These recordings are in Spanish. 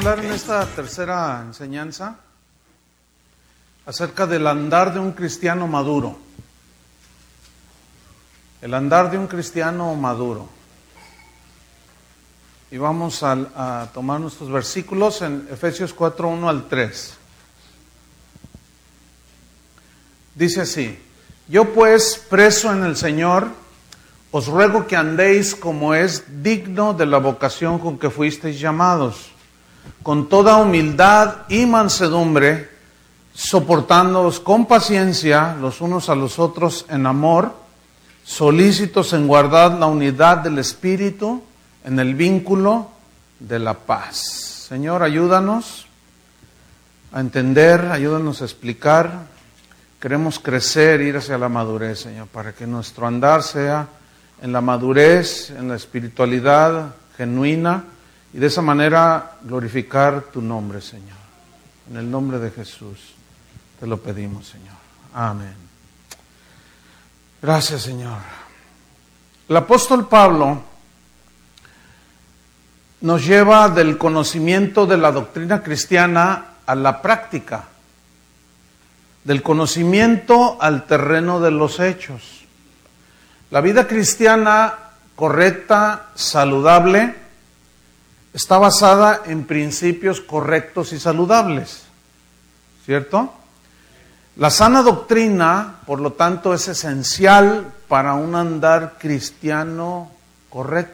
hablar en esta tercera enseñanza acerca del andar de un cristiano maduro. El andar de un cristiano maduro. Y vamos a tomar nuestros versículos en Efesios 4, 1 al 3. Dice así: Yo pues, preso en el Señor, os ruego que andéis como es digno de la vocación con que fuisteis llamados, con toda humildad y mansedumbre, soportándoos con paciencia los unos a los otros en amor, solícitos en guardar la unidad del Espíritu en el vínculo de la paz. Señor, ayúdanos a entender, ayúdanos a explicar. Queremos crecer, ir hacia la madurez, Señor, para que nuestro andar sea en la madurez, en la espiritualidad genuina, y de esa manera glorificar tu nombre, Señor. En el nombre de Jesús te lo pedimos, Señor. Amén. Gracias, Señor. El apóstol Pablo nos lleva del conocimiento de la doctrina cristiana a la práctica, del conocimiento al terreno de los hechos. La vida cristiana correcta, saludable, está basada en principios correctos y saludables, ¿cierto? La sana doctrina, por lo tanto, es esencial para un andar cristiano correcto.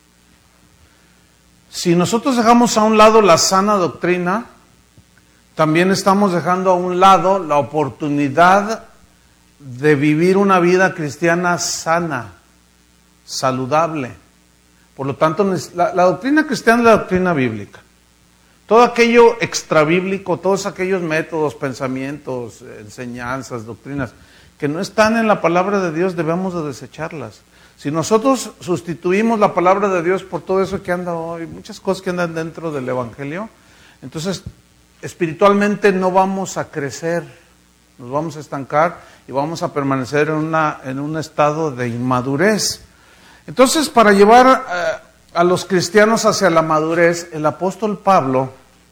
Si nosotros dejamos a un lado la sana doctrina, también estamos dejando a un lado la oportunidad de vivir una vida cristiana sana, saludable. Por lo tanto, la doctrina cristiana es la doctrina bíblica. Todo aquello extrabíblico, todos aquellos métodos, pensamientos, enseñanzas, doctrinas que no están en la palabra de Dios, debemos de desecharlas. Si nosotros sustituimos la palabra de Dios por todo eso que anda hoy, muchas cosas que andan dentro del Evangelio, entonces espiritualmente no vamos a crecer, nos vamos a estancar y vamos a permanecer en un estado de inmadurez. Entonces, para llevar a los cristianos hacia la madurez, el apóstol Pablo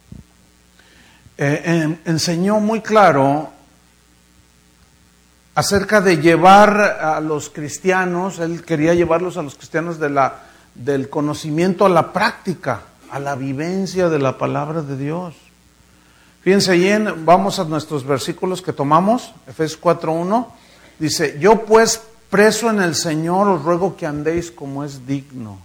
enseñó muy claro acerca de llevar a los cristianos. Él quería llevarlos a los cristianos del conocimiento a la práctica, a la vivencia de la palabra de Dios. Fíjense bien, vamos a nuestros versículos que tomamos, Efesios 4:1, dice: Yo pues, preso en el Señor, os ruego que andéis como es digno.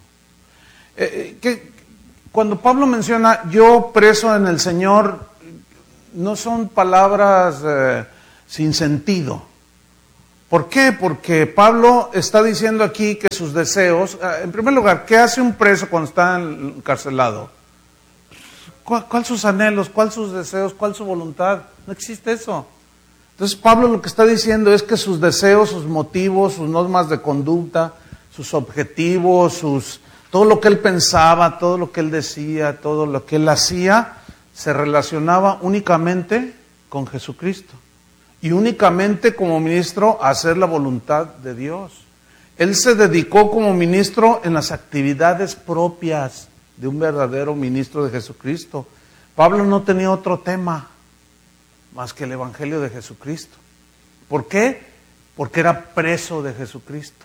Cuando Pablo menciona yo preso en el Señor, no son palabras sin sentido. ¿Por qué? Porque Pablo está diciendo aquí que sus deseos, en primer lugar, ¿qué hace un preso cuando está encarcelado? ¿Cuál sus anhelos? ¿Cuál sus deseos? ¿Cuál su voluntad? No existe eso. Entonces Pablo lo que está diciendo es que sus deseos, sus motivos, sus normas de conducta, sus objetivos, todo lo que él pensaba, todo lo que él decía, todo lo que él hacía, se relacionaba únicamente con Jesucristo. Y únicamente como ministro a hacer la voluntad de Dios. Él se dedicó como ministro en las actividades propias de un verdadero ministro de Jesucristo. Pablo no tenía otro tema más que el Evangelio de Jesucristo. ¿Por qué? Porque era preso de Jesucristo.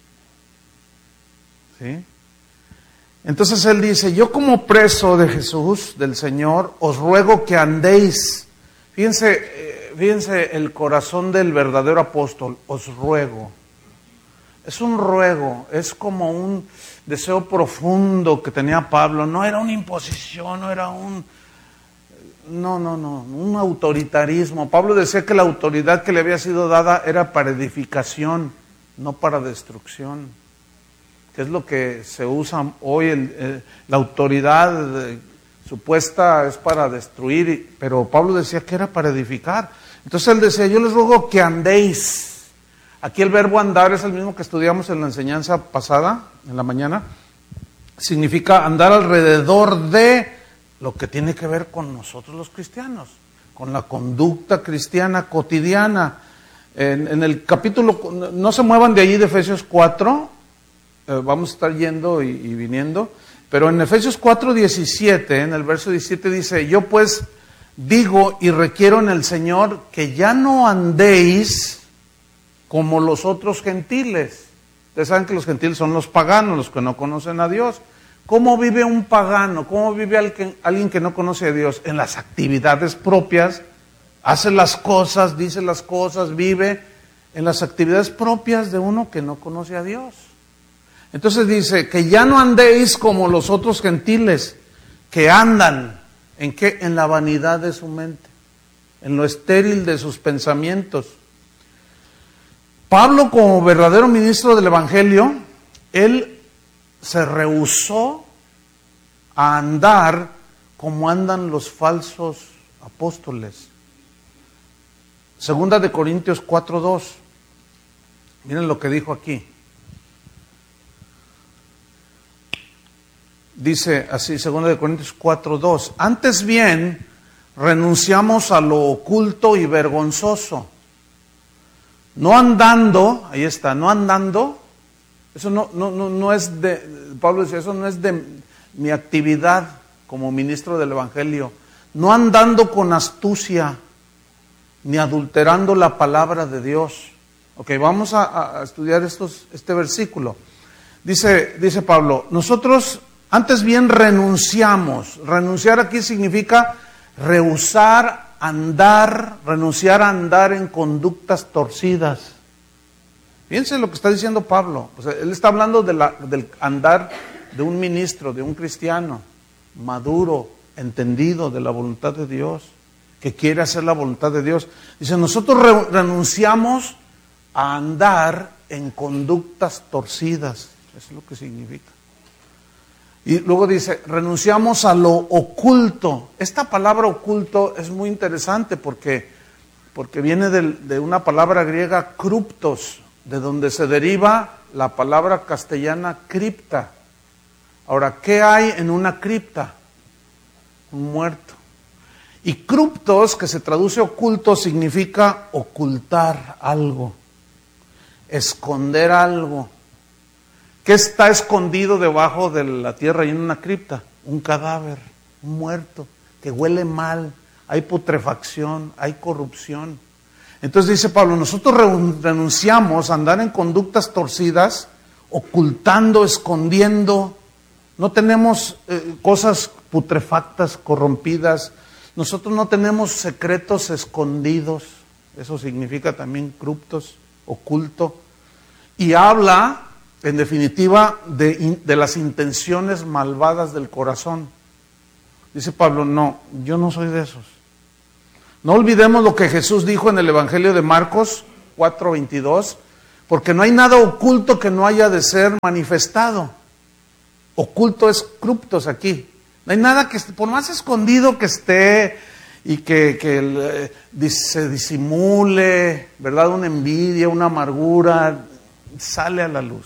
¿Sí? Entonces él dice: yo como preso de Jesús, del Señor, os ruego que andéis. Fíjense el corazón del verdadero apóstol: os ruego. Es un ruego, es como un deseo profundo que tenía Pablo. No era una imposición, no era un autoritarismo. Pablo decía que la autoridad que le había sido dada era para edificación, no para destrucción. Que es lo que se usa hoy, la autoridad supuesta es para destruir, pero Pablo decía que era para edificar. Entonces él decía: yo les ruego que andéis. Aquí el verbo andar es el mismo que estudiamos en la enseñanza pasada, en la mañana. Significa andar alrededor de lo que tiene que ver con nosotros los cristianos, con la conducta cristiana cotidiana. En el capítulo, no se muevan de allí de Efesios 4, vamos a estar yendo y viniendo. Pero en Efesios 4:17, en el verso 17 dice, yo pues digo y requiero en el Señor que ya no andéis como los otros gentiles. Ustedes saben que los gentiles son los paganos, los que no conocen a Dios. ¿Cómo vive un pagano? ¿Cómo vive alguien que no conoce a Dios? En las actividades propias, hace las cosas, dice las cosas, vive en las actividades propias de uno que no conoce a Dios. Entonces dice, que ya no andéis como los otros gentiles, que andan, ¿en qué? En la vanidad de su mente, en lo estéril de sus pensamientos. Pablo, como verdadero ministro del Evangelio, él se rehusó a andar como andan los falsos apóstoles. Segunda de Corintios 4:2. Miren lo que dijo aquí. Dice así, segunda de Corintios 4:2. Antes bien, renunciamos a lo oculto y vergonzoso. No andando, ahí está, no andando. Eso no es de, Pablo dice, eso no es de mi actividad como ministro del Evangelio. No andando con astucia, ni adulterando la palabra de Dios. Ok, vamos a estudiar este versículo. Dice Pablo, nosotros antes bien renunciamos. Renunciar aquí significa rehusar andar, renunciar a andar en conductas torcidas. Fíjense lo que está diciendo Pablo. O sea, él está hablando del andar de un ministro, de un cristiano maduro, entendido de la voluntad de Dios, que quiere hacer la voluntad de Dios. Dice, nosotros renunciamos a andar en conductas torcidas. Eso es lo que significa. Y luego dice, renunciamos a lo oculto. Esta palabra oculto es muy interesante porque viene de una palabra griega kruptos, de donde se deriva la palabra castellana cripta. Ahora, ¿qué hay en una cripta? Un muerto. Y kruptos, que se traduce oculto, significa ocultar algo, esconder algo. ¿Qué está escondido debajo de la tierra y en una cripta? Un cadáver, un muerto, que huele mal, hay putrefacción, hay corrupción. Entonces dice Pablo, nosotros renunciamos a andar en conductas torcidas, ocultando, escondiendo. No tenemos cosas putrefactas, corrompidas. Nosotros no tenemos secretos escondidos. Eso significa también cruptos, oculto. Y habla, en definitiva, de las intenciones malvadas del corazón. Dice Pablo, no, yo no soy de esos. No olvidemos lo que Jesús dijo en el Evangelio de Marcos 4:22, porque no hay nada oculto que no haya de ser manifestado. Oculto es cruptos aquí. No hay nada que, por más escondido que esté y que se disimule, ¿verdad? Una envidia, una amargura, sale a la luz.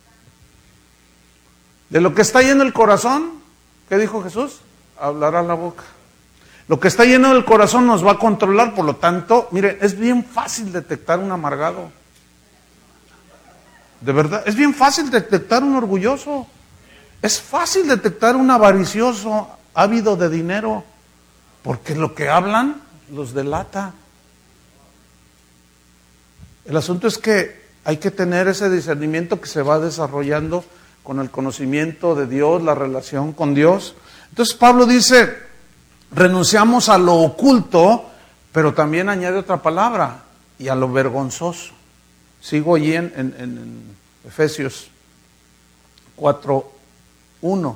De lo que está lleno el corazón, ¿qué dijo Jesús? Hablará la boca. Lo que está lleno del corazón nos va a controlar, por lo tanto, mire, es bien fácil detectar un amargado. De verdad, es bien fácil detectar un orgulloso. Es fácil detectar un avaricioso, ávido de dinero, porque lo que hablan los delata. El asunto es que hay que tener ese discernimiento que se va desarrollando con el conocimiento de Dios, la relación con Dios. Entonces Pablo dice, renunciamos a lo oculto, pero también añade otra palabra, y a lo vergonzoso. Sigo allí en Efesios 4:1.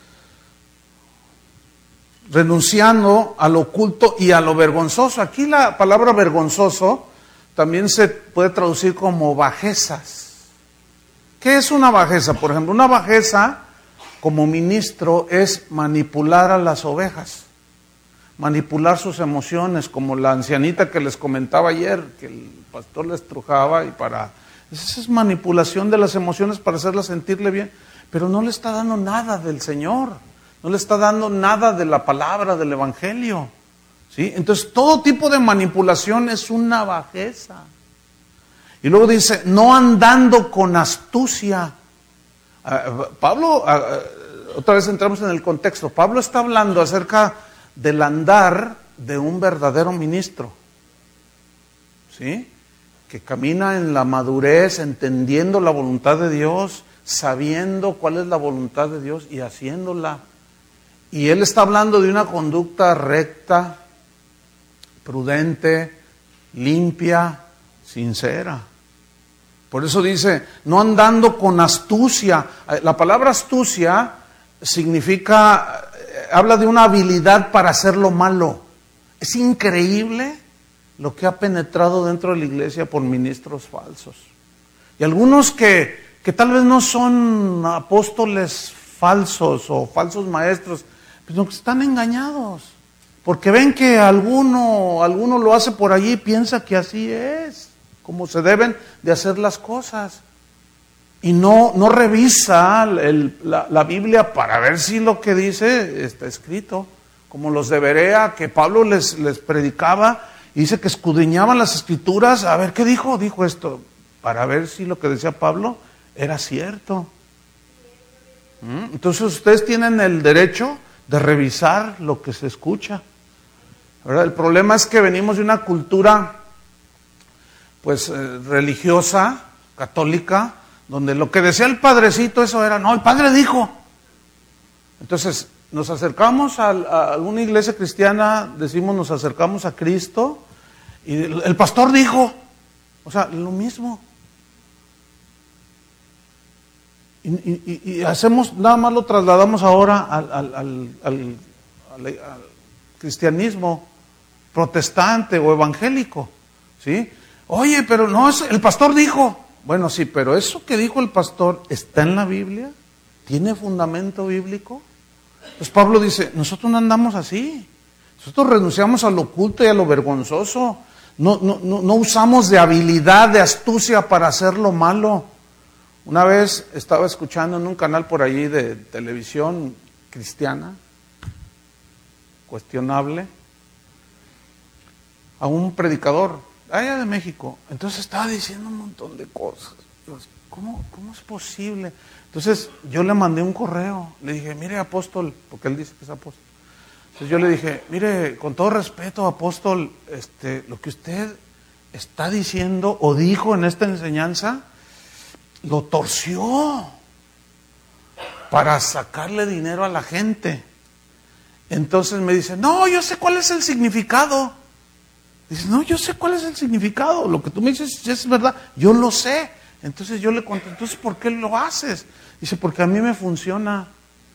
Renunciando a lo oculto y a lo vergonzoso. Aquí la palabra vergonzoso también se puede traducir como bajezas. ¿Qué es una bajeza? Por ejemplo, una bajeza como ministro es manipular a las ovejas, manipular sus emociones, como la ancianita que les comentaba ayer, que el pastor les trujaba esa es manipulación de las emociones para hacerlas sentirle bien, pero no le está dando nada del Señor, no le está dando nada de la palabra, del Evangelio, ¿sí? Entonces todo tipo de manipulación es una bajeza. Y luego dice, no andando con astucia. Pablo otra vez entramos en el contexto. Pablo está hablando acerca del andar de un verdadero ministro, ¿sí? Que camina en la madurez, entendiendo la voluntad de Dios, sabiendo cuál es la voluntad de Dios y haciéndola. Y él está hablando de una conducta recta, prudente, limpia, sincera. Por eso dice, no andando con astucia. La palabra astucia significa, habla de una habilidad para hacer lo malo. Es increíble lo que ha penetrado dentro de la iglesia por ministros falsos. Y algunos que tal vez no son apóstoles falsos o falsos maestros, pero que están engañados. Porque ven que alguno lo hace por allí y piensa que así es, como se deben de hacer las cosas. Y no revisa la Biblia para ver si lo que dice está escrito. Como los de Berea, que Pablo les predicaba, y dice que escudriñaban las escrituras, a ver qué dijo esto, para ver si lo que decía Pablo era cierto. Entonces ustedes tienen el derecho de revisar lo que se escucha, ¿verdad? El problema es que venimos de una cultura pues religiosa, católica, donde lo que decía el padrecito, eso era, no, el padre dijo. Entonces nos acercamos a alguna iglesia cristiana, decimos nos acercamos a Cristo, y el pastor dijo, o sea, lo mismo. Y hacemos, nada más lo trasladamos ahora al cristianismo protestante o evangélico, ¿sí? Oye, pero no, el pastor dijo. Bueno, sí, pero eso que dijo el pastor, ¿está en la Biblia? ¿Tiene fundamento bíblico? Pues Pablo dice, nosotros no andamos así. Nosotros renunciamos a lo oculto y a lo vergonzoso. No usamos de habilidad, de astucia para hacer lo malo. Una vez estaba escuchando en un canal por allí de televisión cristiana, cuestionable, a un predicador allá de México. Entonces estaba diciendo un montón de cosas. ¿Cómo es posible? Entonces yo le mandé un correo, le dije, mire apóstol, porque él dice que es apóstol. Entonces yo le dije, mire, con todo respeto apóstol, lo que usted está diciendo o dijo en esta enseñanza, lo torció para sacarle dinero a la gente. Entonces me dice, no, yo sé cuál es el significado. Dice, no, yo sé cuál es el significado, lo que tú me dices es verdad, yo lo sé. Entonces yo le conté, entonces ¿por qué lo haces? Dice, porque a mí me funciona.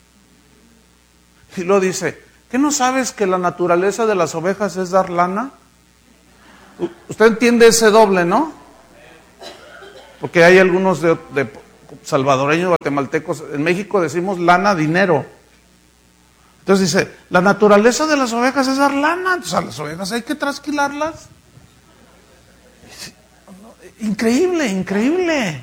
Y luego dice, ¿qué no sabes que la naturaleza de las ovejas es dar lana? Usted entiende ese doble, ¿no? Porque hay algunos de salvadoreños, guatemaltecos, en México decimos lana, dinero. Entonces dice, la naturaleza de las ovejas es dar lana, entonces a las ovejas hay que trasquilarlas. Increíble, increíble.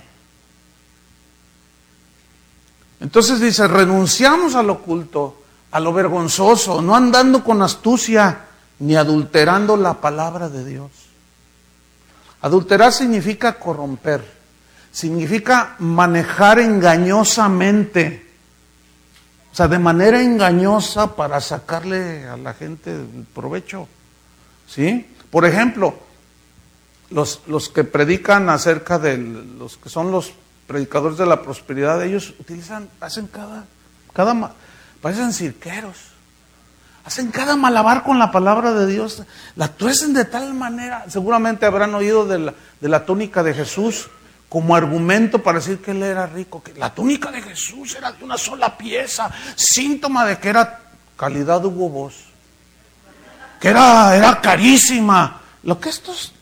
Entonces dice, renunciamos a lo oculto, a lo vergonzoso, no andando con astucia, ni adulterando la palabra de Dios. Adulterar significa corromper, significa manejar engañosamente, o sea, de manera engañosa para sacarle a la gente el provecho, ¿sí? Por ejemplo, los que predican acerca de los que son los predicadores de la prosperidad, ellos hacen parecen cirqueros, hacen cada malabar con la palabra de Dios, la tuercen de tal manera, seguramente habrán oído de la túnica de Jesús como argumento para decir que él era rico, que la túnica de Jesús era de una sola pieza, síntoma de que era calidad Hugo Boss, que era carísima. Lo que estos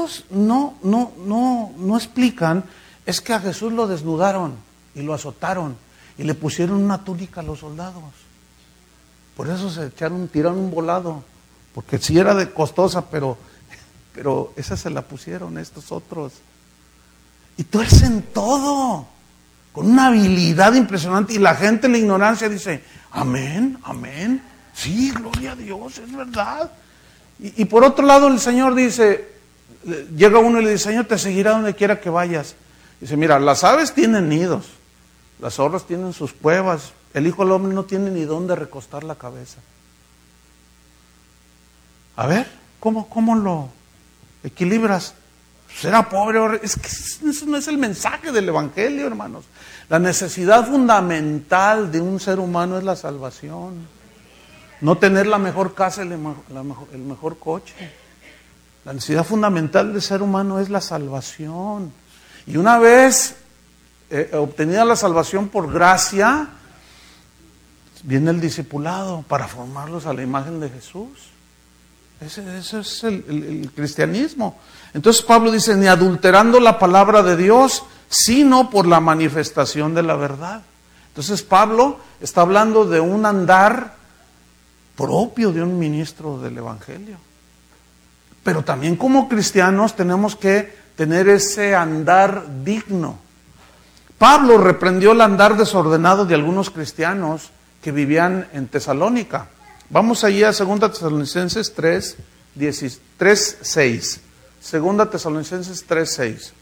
no explican es que a Jesús lo desnudaron y lo azotaron y le pusieron una túnica a los soldados. Por eso tiraron un volado, porque sí era de costosa, pero esa se la pusieron estos otros. Y tuercen todo, con una habilidad impresionante, y la gente en la ignorancia dice, amén, amén, sí, gloria a Dios, es verdad. Y por otro lado el Señor dice, llega uno y le dice, Señor, te seguirá donde quiera que vayas. Dice, mira, las aves tienen nidos, las zorras tienen sus cuevas, el Hijo del Hombre no tiene ni dónde recostar la cabeza. A ver, ¿cómo lo equilibras? ¿Será pobre? Es que eso no es el mensaje del Evangelio, hermanos. La necesidad fundamental de un ser humano es la salvación. No tener la mejor casa, el mejor coche. La necesidad fundamental del ser humano es la salvación. Y una vez obtenida la salvación por gracia, viene el discipulado para formarlos a la imagen de Jesús. Ese es el cristianismo. Entonces Pablo dice, ni adulterando la palabra de Dios, sino por la manifestación de la verdad. Entonces Pablo está hablando de un andar propio de un ministro del Evangelio. Pero también como cristianos tenemos que tener ese andar digno. Pablo reprendió el andar desordenado de algunos cristianos que vivían en Tesalónica. Vamos allí a 2 Tesalonicenses 3, 6. 2 Tesalonicenses 3, 6.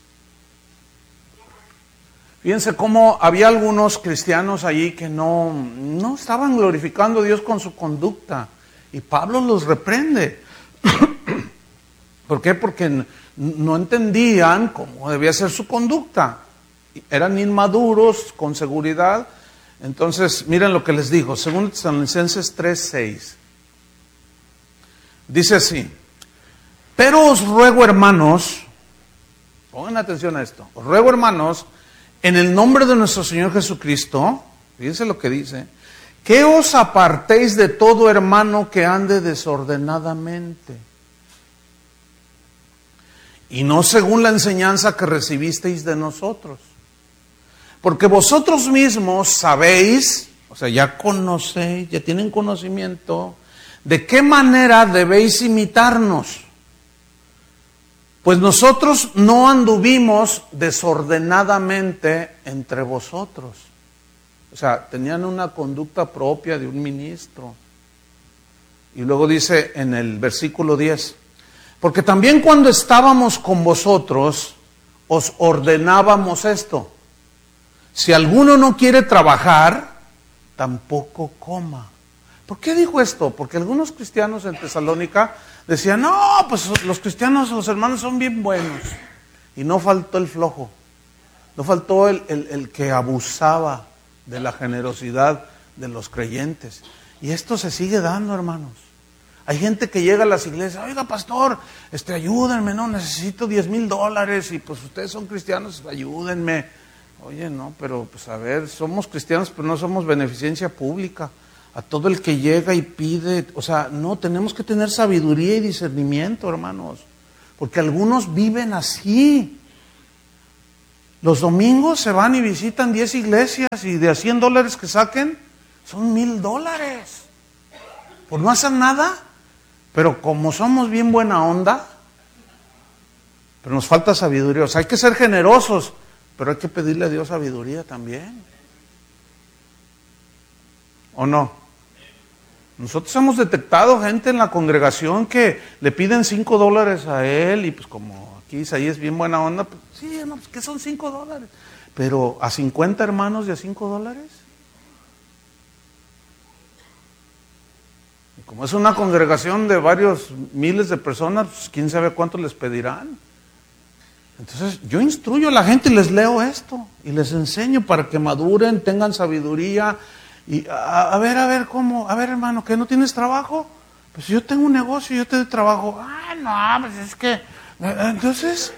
Fíjense cómo había algunos cristianos allí que no estaban glorificando a Dios con su conducta. Y Pablo los reprende. ¿Por qué? Porque no entendían cómo debía ser su conducta. Eran inmaduros, con seguridad. Entonces, miren lo que les dijo, 2 Tesalonicenses 3:6. Dice así: pero os ruego, hermanos, pongan atención a esto, os ruego, hermanos, en el nombre de nuestro Señor Jesucristo, fíjense lo que dice, que os apartéis de todo hermano que ande desordenadamente, y no según la enseñanza que recibisteis de nosotros. Porque vosotros mismos sabéis, o sea, ya conocéis, ya tienen conocimiento, de qué manera debéis imitarnos. Pues nosotros no anduvimos desordenadamente entre vosotros. O sea, tenían una conducta propia de un ministro. Y luego dice en el versículo 10, porque también cuando estábamos con vosotros, os ordenábamos esto: si alguno no quiere trabajar, tampoco coma. ¿Por qué dijo esto? Porque algunos cristianos en Tesalónica decían, no, pues los cristianos, los hermanos son bien buenos. Y no faltó el flojo, no faltó el que abusaba de la generosidad de los creyentes. Y esto se sigue dando, hermanos. Hay gente que llega a las iglesias, oiga pastor, ayúdenme, no, necesito $10,000 y pues ustedes son cristianos, ayúdenme. Oye, no, pero pues a ver, somos cristianos, pero no somos beneficencia pública. A todo el que llega y pide, o sea, no, tenemos que tener sabiduría y discernimiento, hermanos, porque algunos viven así. Los domingos se van y visitan 10 iglesias y de a $100 que saquen, son $1,000. Por no hacer nada, pero como somos bien buena onda, pero nos falta sabiduría, o sea, hay que ser generosos, pero hay que pedirle a Dios sabiduría también. ¿O no? Nosotros hemos detectado gente en la congregación que le piden $5 a él y pues como aquí Isaías es bien buena onda, pues sí, no, pues que son $5. Pero a 50 hermanos de a $5. Y como es una congregación de varios miles de personas, pues quién sabe cuánto les pedirán. Entonces yo instruyo a la gente y les leo esto y les enseño para que maduren, tengan sabiduría. Y a ver, ¿cómo? A ver, hermano, ¿que no tienes trabajo? Pues yo tengo un negocio, yo te doy trabajo. Ah, no, pues es que... Entonces...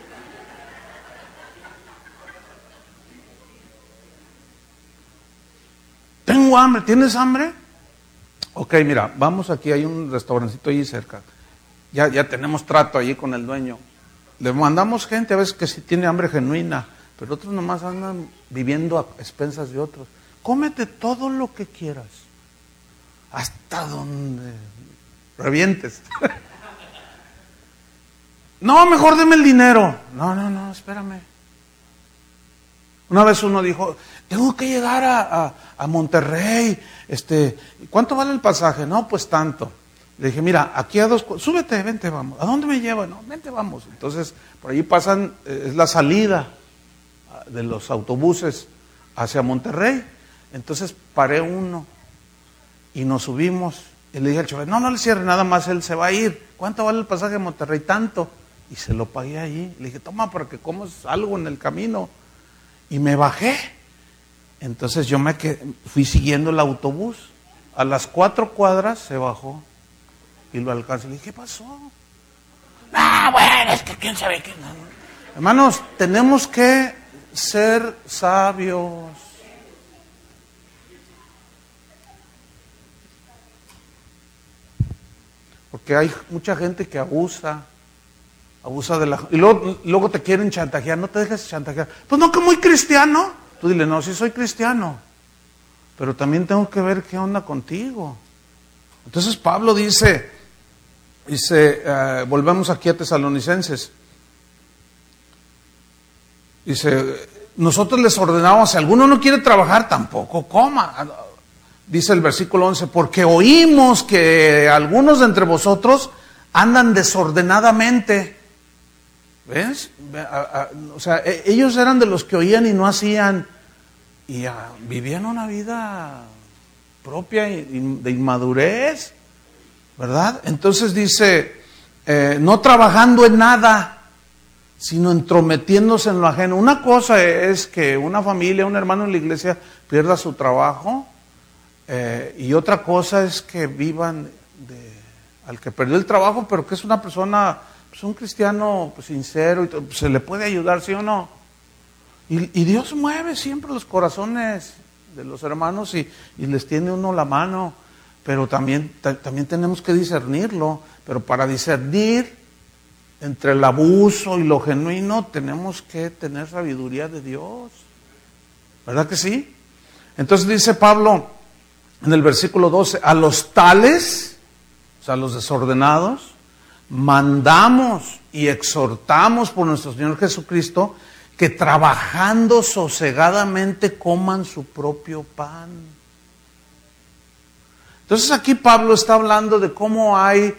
tengo hambre, ¿tienes hambre? Ok, mira, vamos aquí, hay un restaurancito allí cerca. Ya tenemos trato allí con el dueño. Le mandamos gente a veces que sí tiene hambre genuina, pero otros nomás andan viviendo a expensas de otros. Cómete todo lo que quieras, hasta donde revientes. No, mejor deme el dinero. No, espérame. Una vez uno dijo, tengo que llegar a Monterrey, ¿cuánto vale el pasaje? No, pues tanto. Le dije, mira, aquí a súbete, vente, vamos. ¿A dónde me lleva? No, vente, vamos. Entonces, por ahí pasan, es la salida de los autobuses hacia Monterrey. Entonces paré uno y nos subimos. Y le dije al chofer, no le cierre, nada más él se va a ir. ¿Cuánto vale el pasaje a Monterrey? Tanto. Y se lo pagué allí. Le dije, toma para que comas algo en el camino. Y me bajé. Entonces yo fui siguiendo el autobús. A las 4 cuadras se bajó. Y lo alcancé. Le dije, ¿qué pasó? Bueno, es que quién sabe qué. Hermanos, tenemos que ser sabios. Porque hay mucha gente que abusa de la... Y luego te quieren chantajear, no te dejes chantajear. Pues no, que muy cristiano. Tú dile, no, sí soy cristiano, pero también tengo que ver qué onda contigo. Entonces Pablo dice, volvemos aquí a Tesalonicenses. Dice, nosotros les ordenamos, si alguno no quiere trabajar, tampoco coma. Dice el versículo 11, porque oímos que algunos de entre vosotros andan desordenadamente. ¿Ves? O sea, ellos eran de los que oían y no hacían. Y vivían una vida propia de inmadurez, ¿verdad? Entonces dice, no trabajando en nada, sino entrometiéndose en lo ajeno. Una cosa es que una familia, un hermano en la iglesia pierda su trabajo, y otra cosa es que vivan al que perdió el trabajo, pero que es una persona, pues un cristiano pues, sincero, y pues, se le puede ayudar, ¿sí o no? Y Dios mueve siempre los corazones de los hermanos y les tiene uno la mano, pero también tenemos que discernirlo. Pero para discernir entre el abuso y lo genuino tenemos que tener sabiduría de Dios, ¿verdad que sí? Entonces dice Pablo en el versículo 12, a los tales, o sea, a los desordenados, mandamos y exhortamos por nuestro Señor Jesucristo que trabajando sosegadamente coman su propio pan. Entonces aquí Pablo está hablando de cómo hay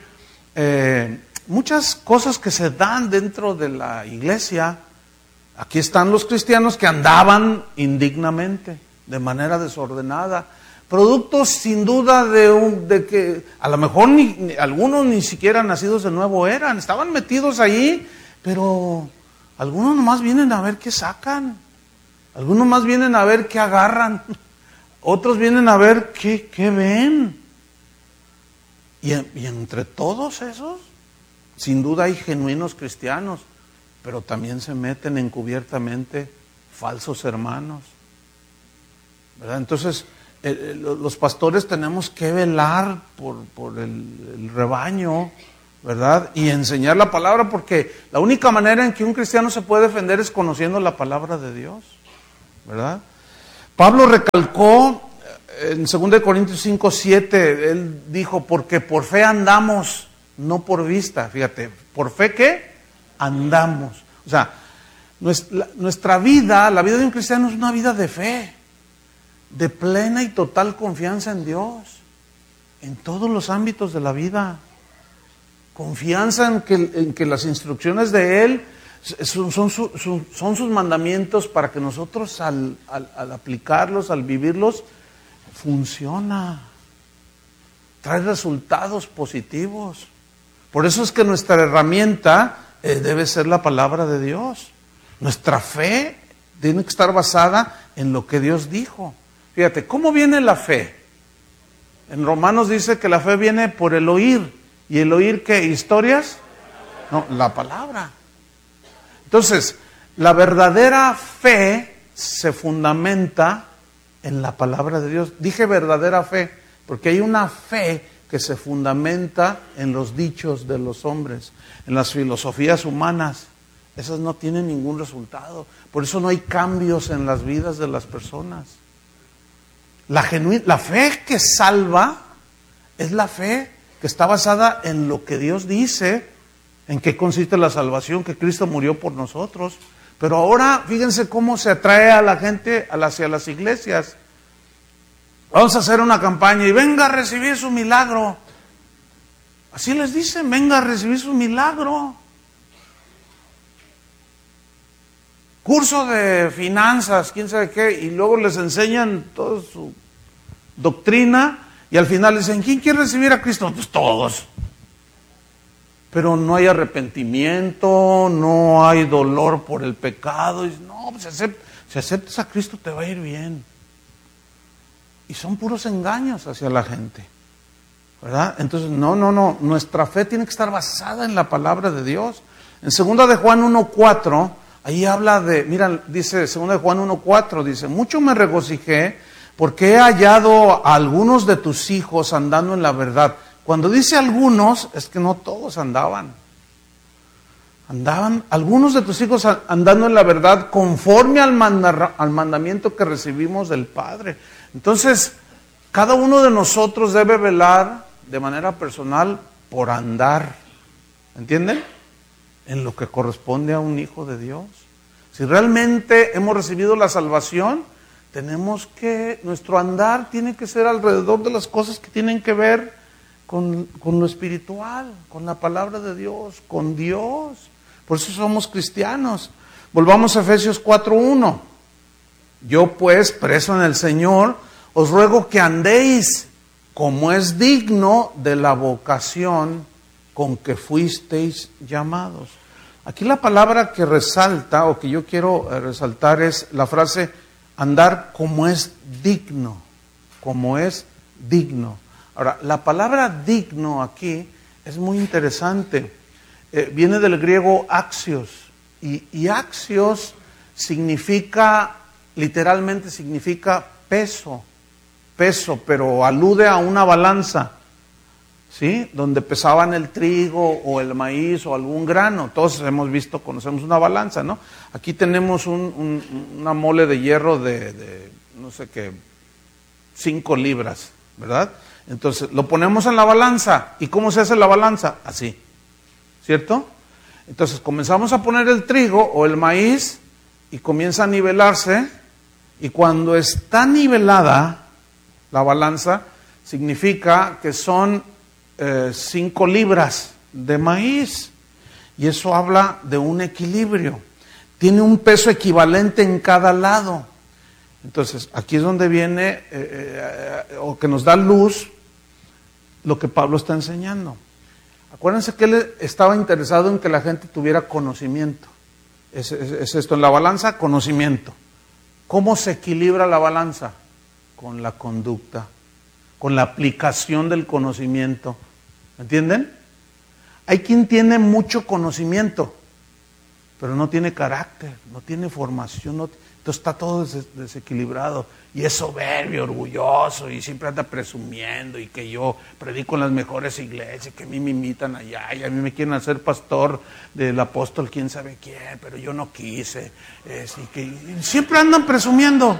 muchas cosas que se dan dentro de la iglesia. Aquí están los cristianos que andaban indignamente, de manera desordenada, productos sin duda de que a lo mejor algunos ni siquiera nacidos de nuevo eran, estaban metidos ahí, pero algunos nomás vienen a ver qué sacan, algunos más vienen a ver qué agarran, otros vienen a ver qué ven. Y entre todos esos, sin duda hay genuinos cristianos, pero también se meten encubiertamente falsos hermanos, ¿verdad? Entonces, los pastores tenemos que velar por el rebaño, ¿verdad? Y enseñar la palabra, porque la única manera en que un cristiano se puede defender es conociendo la palabra de Dios, ¿verdad? Pablo recalcó en 2 Corintios 5:7, él dijo, porque por fe andamos, no por vista. Fíjate, ¿por fe qué? Andamos. O sea, nuestra vida, la vida de un cristiano es una vida de fe, de plena y total confianza en Dios, en todos los ámbitos de la vida. Confianza en que las instrucciones de Él son sus mandamientos para que nosotros al aplicarlos, al vivirlos, funciona, trae resultados positivos. Por eso es que nuestra herramienta debe ser la palabra de Dios. Nuestra fe tiene que estar basada en lo que Dios dijo. Fíjate, ¿cómo viene la fe? En Romanos dice que la fe viene por el oír. ¿Y el oír qué? ¿Historias? No, la palabra. Entonces, la verdadera fe se fundamenta en la palabra de Dios. Dije verdadera fe, porque hay una fe que se fundamenta en los dichos de los hombres, en las filosofías humanas. Esas no tienen ningún resultado. Por eso no hay cambios en las vidas de las personas. La fe que salva es la fe que está basada en lo que Dios dice, en qué consiste la salvación, que Cristo murió por nosotros. Pero ahora, fíjense cómo se atrae a la gente hacia las iglesias. Vamos a hacer una campaña y venga a recibir su milagro. Así les dicen, venga a recibir su milagro. curso de finanzas, quién sabe qué, y luego les enseñan toda su doctrina, y al final dicen, ¿quién quiere recibir a Cristo? Pues todos. Pero no hay arrepentimiento, no hay dolor por el pecado. Y no, pues si aceptas a Cristo te va a ir bien. Y son puros engaños hacia la gente, ¿verdad? Entonces, no, nuestra fe tiene que estar basada en la palabra de Dios. En 2 de Juan 1:4, ahí habla de, mira, dice 2 de Juan 1:4, dice, mucho me regocijé porque he hallado a algunos de tus hijos andando en la verdad. Cuando dice algunos, es que no todos andaban. Andaban algunos de tus hijos andando en la verdad conforme al mandamiento que recibimos del Padre. Entonces, cada uno de nosotros debe velar de manera personal por andar, ¿entienden? En lo que corresponde a un hijo de Dios. Si realmente hemos recibido la salvación, nuestro andar tiene que ser alrededor de las cosas que tienen que ver con lo espiritual, con la palabra de Dios, con Dios. Por eso somos cristianos. Volvamos a Efesios 4:1. Yo pues, preso en el Señor, os ruego que andéis como es digno de la vocación con que fuisteis llamados. Aquí la palabra que resalta, o que yo quiero resaltar, es la frase andar como es digno, como es digno. Ahora, la palabra digno aquí es muy interesante. Viene del griego axios, y axios literalmente significa peso, pero alude a una balanza, ¿sí? Donde pesaban el trigo o el maíz o algún grano. Todos conocemos una balanza, ¿no? Aquí tenemos una mole de hierro de no sé qué, 5 libras, ¿verdad? Entonces lo ponemos en la balanza. ¿Y cómo se hace la balanza? Así, ¿cierto? Entonces comenzamos a poner el trigo o el maíz y comienza a nivelarse, y cuando está nivelada la balanza, significa que son 5 libras de maíz, y eso habla de un equilibrio. Tiene un peso equivalente en cada lado. Entonces, aquí es donde viene, o que nos da luz, lo que Pablo está enseñando. Acuérdense que él estaba interesado en que la gente tuviera conocimiento. Es esto, en la balanza, conocimiento. ¿Cómo se equilibra la balanza? Con la conducta, con la aplicación del conocimiento. ¿Entienden? Hay quien tiene mucho conocimiento, pero no tiene carácter, no tiene formación, entonces está todo desequilibrado, y es soberbio, orgulloso, y siempre anda presumiendo, y que yo predico en las mejores iglesias, que a mí me invitan allá, y a mí me quieren hacer pastor del apóstol quién sabe quién, pero yo no quise. Y siempre andan presumiendo.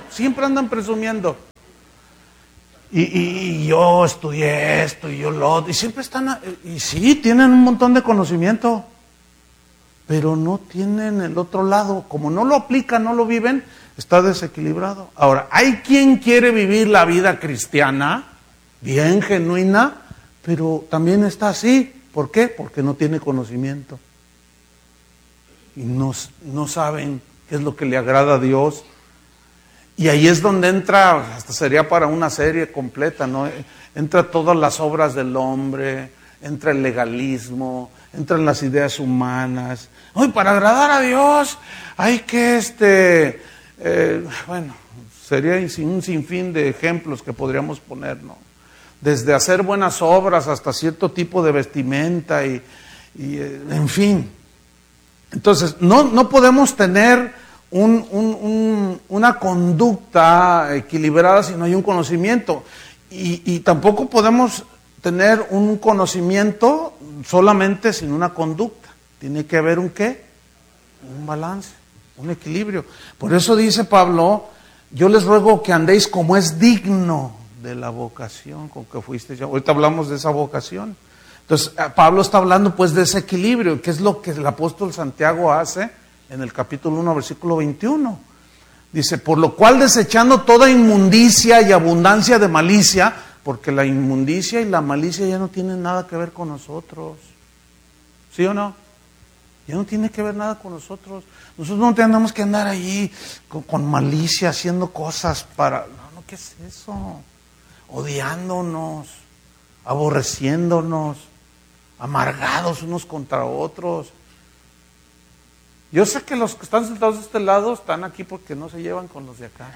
Y yo estudié esto, y yo lo otro, y siempre están, y sí, tienen un montón de conocimiento, pero no tienen el otro lado. Como no lo aplican, no lo viven, está desequilibrado. Ahora, hay quien quiere vivir la vida cristiana, bien genuina, pero también está así. ¿Por qué? Porque no tiene conocimiento. Y no saben qué es lo que le agrada a Dios. Y ahí es donde entra, hasta sería para una serie completa, ¿no? Entra todas las obras del hombre, entra el legalismo, entran las ideas humanas. Hoy para agradar a Dios hay que, sería un sinfín de ejemplos que podríamos poner, ¿no? Desde hacer buenas obras hasta cierto tipo de vestimenta y en fin. Entonces, no podemos tener una conducta equilibrada si no hay un conocimiento, y tampoco podemos tener un conocimiento solamente sin una conducta. Tiene que haber un balance, un equilibrio. Por eso dice Pablo, yo les ruego que andéis como es digno de la vocación con que fuiste ya. Ahorita hablamos de esa vocación. Entonces Pablo está hablando pues de ese equilibrio, que es lo que el apóstol Santiago hace en el capítulo 1, versículo 21. Dice, por lo cual desechando toda inmundicia y abundancia de malicia, porque la inmundicia y la malicia ya no tienen nada que ver con nosotros. ¿Sí o no? Ya no tiene que ver nada con nosotros. Nosotros no tenemos que andar ahí con malicia, haciendo cosas para... No, ¿qué es eso? Odiándonos, aborreciéndonos, amargados unos contra otros. Yo sé que los que están sentados de este lado están aquí porque no se llevan con los de acá.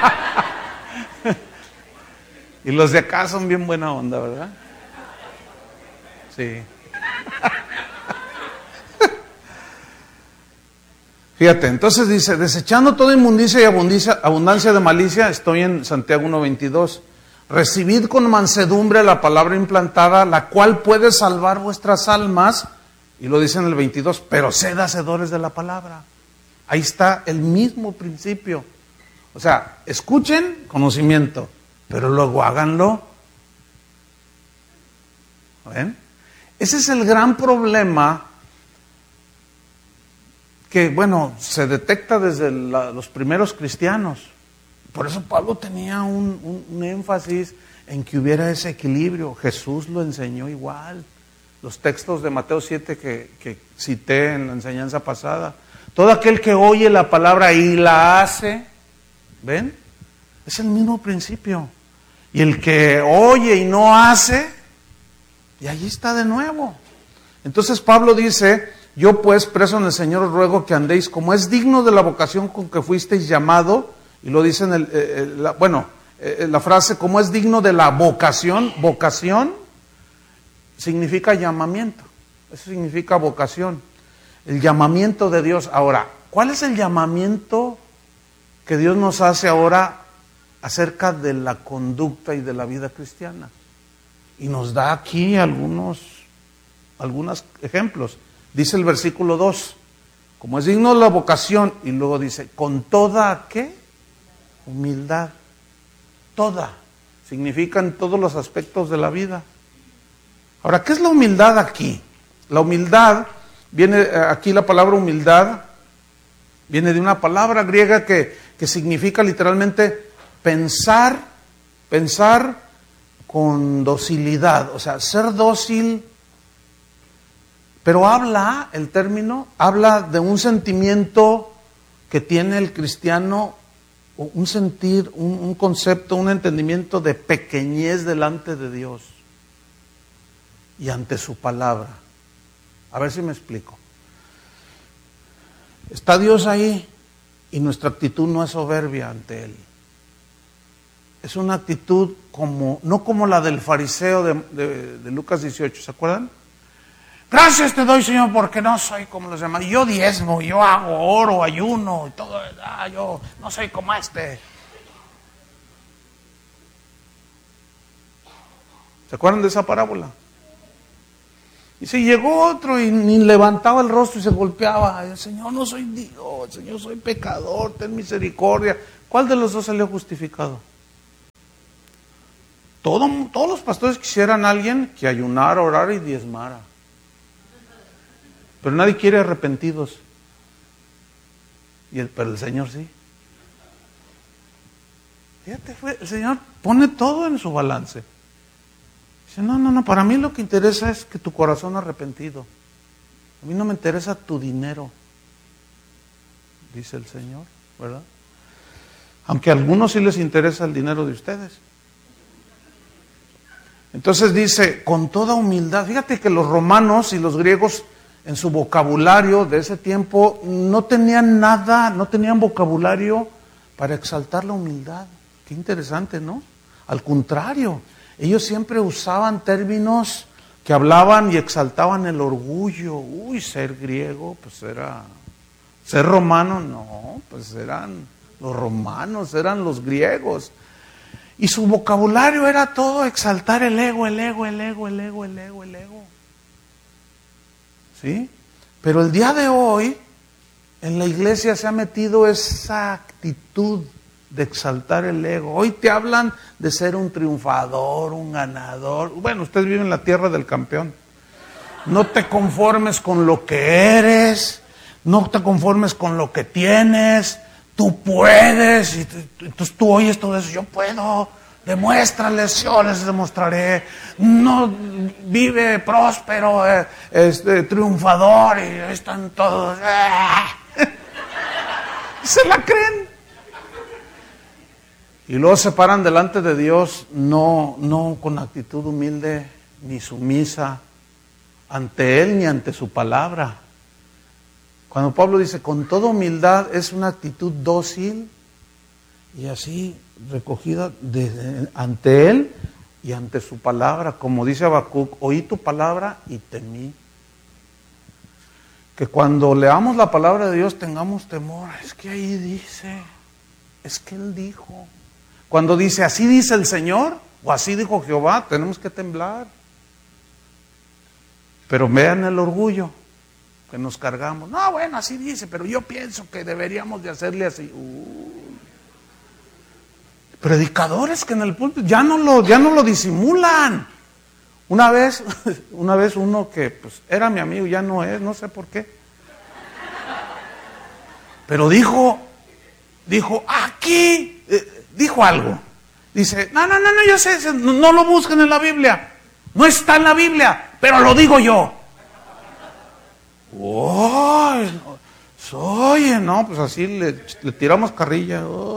Y los de acá son bien buena onda, ¿verdad? Sí. Fíjate, entonces dice, desechando toda inmundicia y abundancia de malicia, estoy en Santiago 1:22. Recibid con mansedumbre la palabra implantada, la cual puede salvar vuestras almas, y lo dice en el 22, pero sed hacedores de la palabra. Ahí está el mismo principio. O sea, escuchen conocimiento, pero luego háganlo. ¿Ven? Ese es el gran problema que, bueno, se detecta desde los primeros cristianos. Por eso Pablo tenía un énfasis en que hubiera ese equilibrio. Jesús lo enseñó igual. Los textos de Mateo 7 que cité en la enseñanza pasada. Todo aquel que oye la palabra y la hace, ¿ven? Es el mismo principio. Y el que oye y no hace, y allí está de nuevo. Entonces Pablo dice, yo pues, preso en el Señor, os ruego que andéis como es digno de la vocación con que fuisteis llamado, y lo dice en la frase, como es digno de la vocación. Vocación significa llamamiento, eso significa vocación, el llamamiento de Dios. Ahora, ¿cuál es el llamamiento que Dios nos hace ahora acerca de la conducta y de la vida cristiana? Y nos da aquí algunos ejemplos. Dice el versículo 2, como es digno de la vocación, y luego dice, con toda, ¿qué? Humildad. Toda. Significa en todos los aspectos de la vida. Ahora, ¿qué es la humildad aquí? La humildad, viene aquí la palabra humildad, viene de una palabra griega que significa literalmente pensar con docilidad, o sea, ser dócil. Pero el término habla de un sentimiento que tiene el cristiano, un sentir, un concepto, un entendimiento de pequeñez delante de Dios y ante su palabra. A ver si me explico. Está Dios ahí y nuestra actitud no es soberbia ante Él. Es una actitud no como la del fariseo de Lucas 18, ¿se acuerdan? Gracias te doy, Señor, porque no soy como los demás. Yo diezmo, yo hago oro, ayuno, y todo. Yo no soy como este. ¿Se acuerdan de esa parábola? Y si llegó otro y ni levantaba el rostro y se golpeaba. El Señor, no soy Dios, Señor, soy pecador, ten misericordia. ¿Cuál de los dos salió justificado? Todos los pastores quisieran a alguien que ayunara, orara y diezmara. Pero nadie quiere arrepentidos. Pero el Señor sí. Fíjate, el Señor pone todo en su balance. Dice, no, para mí lo que interesa es que tu corazón arrepentido. A mí no me interesa tu dinero, dice el Señor, ¿verdad? Aunque a algunos sí les interesa el dinero de ustedes. Entonces dice, con toda humildad. Fíjate que los romanos y los griegos en su vocabulario de ese tiempo no tenían vocabulario para exaltar la humildad. Qué interesante, ¿no? Al contrario, ellos siempre usaban términos que hablaban y exaltaban el orgullo. Uy, ser griego, pues era... Ser romano, no, pues eran los romanos, eran los griegos. Y su vocabulario era todo exaltar el ego. ¿Sí? Pero el día de hoy, en la iglesia se ha metido esa actitud de exaltar el ego. Hoy te hablan de ser un triunfador, un ganador. Bueno, ustedes viven en la tierra del campeón. No te conformes con lo que eres, no te conformes con lo que tienes, tú puedes. Y entonces tú oyes todo eso, yo puedo, Demuéstrales, yo les demostraré. No vive próspero, triunfador, y están todos. Se la creen. Y luego se paran delante de Dios, no con actitud humilde ni sumisa ante Él ni ante su palabra. Cuando Pablo dice con toda humildad, es una actitud dócil y así recogida ante Él y ante su palabra. Como dice Habacuc, oí tu palabra y temí. Que cuando leamos la palabra de Dios tengamos temor. Es que ahí dice, es que Él dijo. Cuando dice, así dice el Señor, o así dijo Jehová, tenemos que temblar. Pero vean el orgullo que nos cargamos. No, bueno, así dice, pero yo pienso que deberíamos de hacerle así. Predicadores que en el púlpito ya no lo disimulan. Una vez uno que pues era mi amigo, ya no es, no sé por qué. Pero dijo aquí, dijo algo. Dice, no, yo sé, no lo busquen en la Biblia. No está en la Biblia, pero lo digo yo. Oye, no, pues así le tiramos carrilla.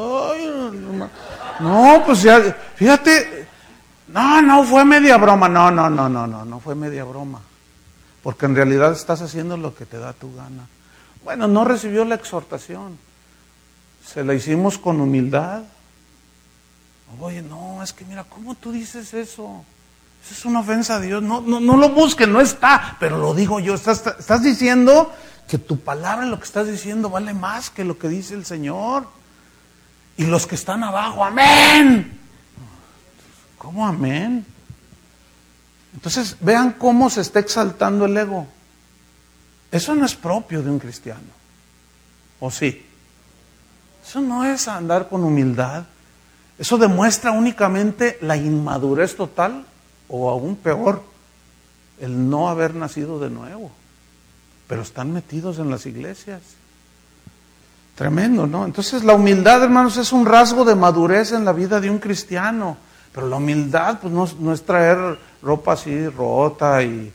No, pues ya, fíjate, no fue media broma. No fue media broma. Porque en realidad estás haciendo lo que te da tu gana. Bueno, no recibió la exhortación. Se la hicimos con humildad. Oye, no, es que mira, ¿cómo tú dices eso? Eso es una ofensa a Dios. No lo busquen, no está, pero lo digo yo. Estás diciendo que tu palabra, lo que estás diciendo, vale más que lo que dice el Señor. Y los que están abajo, amén. ¿Cómo amén? Entonces, vean cómo se está exaltando el ego. Eso no es propio de un cristiano. ¿O sí? Eso no es andar con humildad. Eso demuestra únicamente la inmadurez total, o aún peor, el no haber nacido de nuevo. Pero están metidos en las iglesias. Tremendo, ¿no? Entonces la humildad, hermanos, es un rasgo de madurez en la vida de un cristiano. Pero la humildad pues no es traer ropa así rota y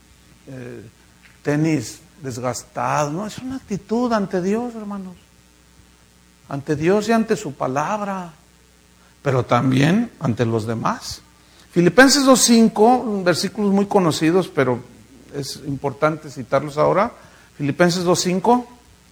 tenis desgastado. No, es una actitud ante Dios, hermanos. Ante Dios y ante su palabra. Pero también ante los demás. Filipenses 2:5, versículos muy conocidos, pero es importante citarlos ahora. Filipenses 2:5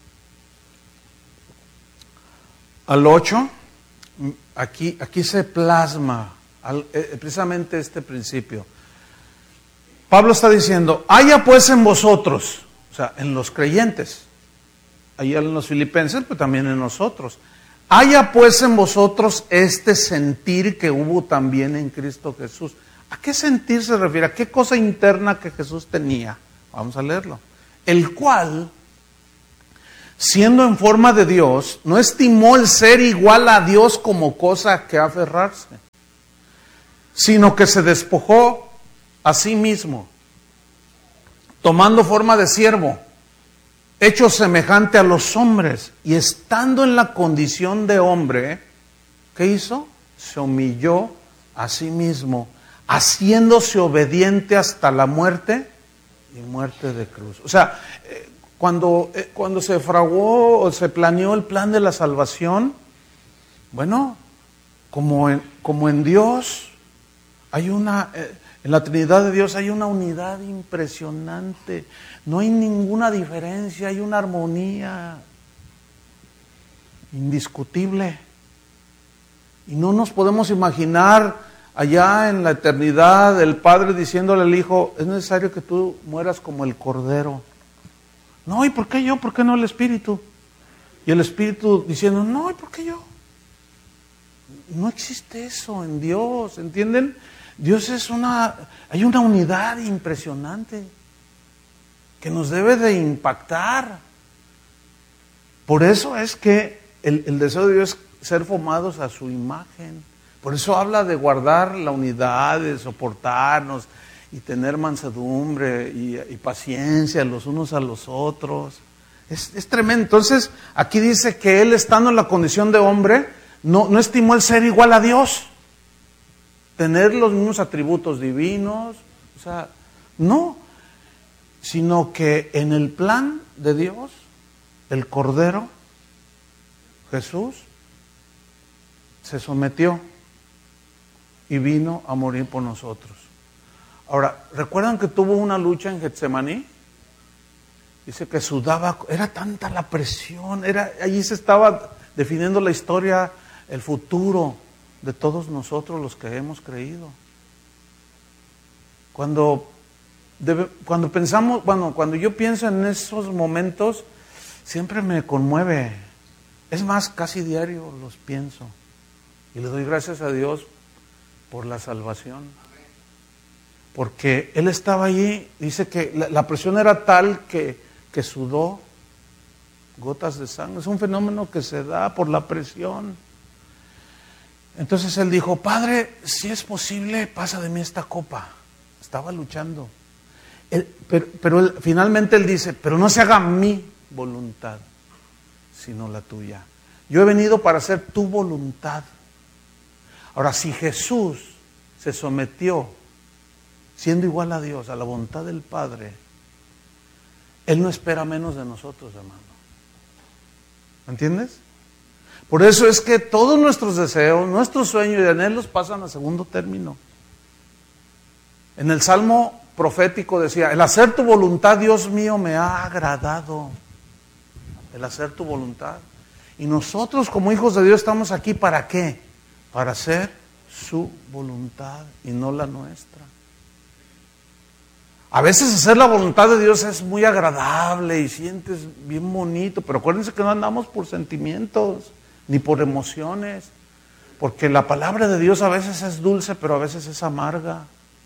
al 8, aquí se plasma precisamente este principio. Pablo está diciendo, haya pues en vosotros, o sea, en los creyentes, allá en los filipenses, pero también en nosotros. Haya pues en vosotros este sentir que hubo también en Cristo Jesús. ¿A qué sentir se refiere? ¿A qué cosa interna que Jesús tenía? Vamos a leerlo. El cual, siendo en forma de Dios, no estimó el ser igual a Dios como cosa que aferrarse, sino que se despojó a sí mismo, tomando forma de siervo, hecho semejante a los hombres, y estando en la condición de hombre, ¿qué hizo? Se humilló a sí mismo, haciéndose obediente hasta la muerte y muerte de cruz. O sea, cuando se fraguó o se planeó el plan de la salvación, bueno, como en Dios hay en la Trinidad de Dios hay una unidad impresionante. No hay ninguna diferencia, hay una armonía indiscutible. Y no nos podemos imaginar allá en la eternidad el Padre diciéndole al Hijo, es necesario que tú mueras como el Cordero. No, ¿y por qué yo? ¿Por qué no el Espíritu? Y el Espíritu diciendo, no, ¿y por qué yo? No existe eso en Dios, ¿entienden? Dios hay una unidad impresionante que nos debe de impactar. Por eso es que el deseo de Dios es ser formados a su imagen. Por eso habla de guardar la unidad, de soportarnos y tener mansedumbre y paciencia los unos a los otros. Es tremendo. Entonces, aquí dice que él, estando en la condición de hombre, no estimó el ser igual a Dios. tener los mismos atributos divinos, o sea, no, sino que en el plan de Dios, el Cordero, Jesús, se sometió y vino a morir por nosotros. Ahora, ¿recuerdan que tuvo una lucha en Getsemaní? Dice que sudaba, era tanta la presión, allí se estaba definiendo la historia, el futuro de todos nosotros los que hemos creído. Cuando pensamos, cuando yo pienso en esos momentos, siempre me conmueve. Es más, casi diario los pienso. Y le doy gracias a Dios por la salvación. Porque Él estaba allí, dice que la presión era tal que sudó gotas de sangre. Es un fenómeno que se da por la presión. Entonces Él dijo, Padre, si es posible, pasa de mí esta copa. Estaba luchando. Pero finalmente Él dice, pero no se haga mi voluntad, sino la tuya. Yo he venido para hacer tu voluntad. Ahora, si Jesús se sometió, siendo igual a Dios, a la voluntad del Padre, Él no espera menos de nosotros, hermano. ¿Me entiendes? Por eso es que todos nuestros deseos, nuestros sueños y anhelos pasan a segundo término. En el Salmo profético decía, el hacer tu voluntad, Dios mío, me ha agradado. El hacer tu voluntad. Y nosotros como hijos de Dios estamos aquí ¿para qué? Para hacer su voluntad y no la nuestra. A veces hacer la voluntad de Dios es muy agradable y sientes bien bonito, pero acuérdense que no andamos por sentimientos ni por emociones, porque la palabra de Dios a veces es dulce, pero a veces es amarga.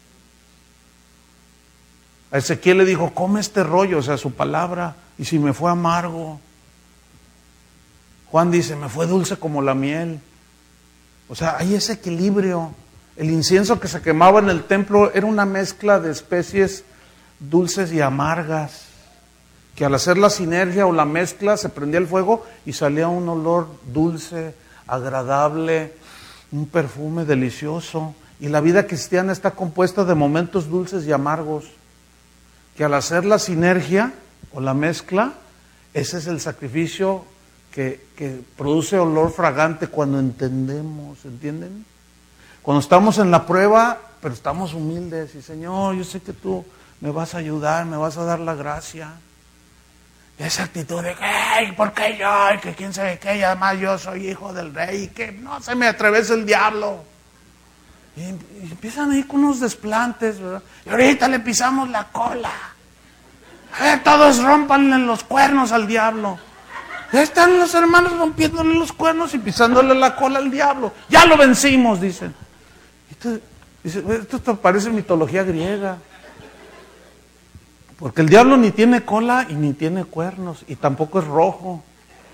A Ezequiel le dijo, come este rollo, o sea, su palabra, y si me fue amargo. Juan dice, me fue dulce como la miel. O sea, hay ese equilibrio. El incienso que se quemaba en el templo era una mezcla de especies dulces y amargas, que al hacer la sinergia o la mezcla se prendía el fuego y salía un olor dulce, agradable, un perfume delicioso. Y la vida cristiana está compuesta de momentos dulces y amargos, que al hacer la sinergia o la mezcla, ese es el sacrificio que produce olor fragante cuando entendemos, ¿entienden? Cuando estamos en la prueba, pero estamos humildes y Señor, yo sé que tú me vas a ayudar, me vas a dar la gracia. Esa actitud de que, ¿por qué yo? Y que quién sabe qué, y además yo soy hijo del rey, y que no se me atravesa el diablo. Y empiezan a ir con unos desplantes, ¿verdad? Y ahorita le pisamos la cola. Todos rompanle los cuernos al diablo. Ya están los hermanos rompiéndole los cuernos y pisándole la cola al diablo. Ya lo vencimos, dicen. Esto parece mitología griega. Porque el diablo ni tiene cola y ni tiene cuernos y tampoco es rojo.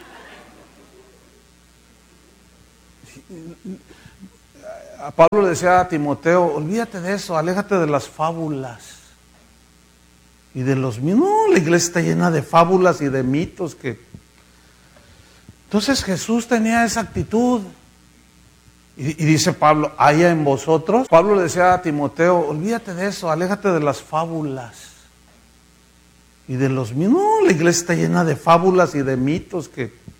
A Pablo le decía a Timoteo, olvídate de eso, aléjate de las fábulas y de los mitos. No, la iglesia está llena de fábulas y de mitos que... Entonces Jesús tenía esa actitud. Y dice Pablo, haya en vosotros. Pablo le decía a Timoteo, olvídate de eso, aléjate de las fábulas y de los mitos. No, la iglesia está llena de fábulas y de mitos que